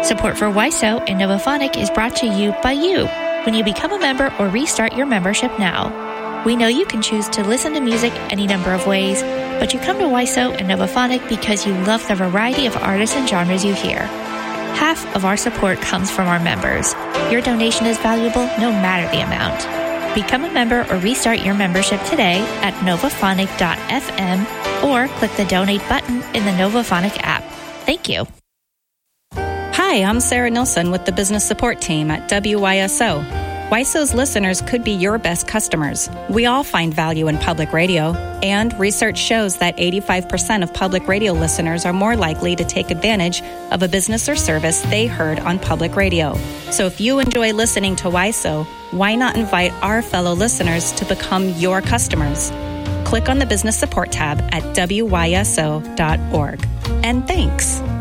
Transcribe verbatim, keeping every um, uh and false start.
Support for W I S O and Novophonic is brought to you by you when you become a member or restart your membership now. We know you can choose to listen to music any number of ways, but you come to W I S O and Novophonic because you love the variety of artists and genres you hear. Half of our support comes from our members. Your donation is valuable no matter the amount. Become a member or restart your membership today at novophonic dot f m or click the donate button in the Novophonic app. Thank you. Hi, I'm Sarah Nilsson with the business support team at W Y S O. W I S O's listeners could be your best customers. We all find value in public radio, and research shows that eighty-five percent of public radio listeners are more likely to take advantage of a business or service they heard on public radio. So if you enjoy listening to W I S O, why not invite our fellow listeners to become your customers? Click on the business support tab at W Y S O dot org. And thanks.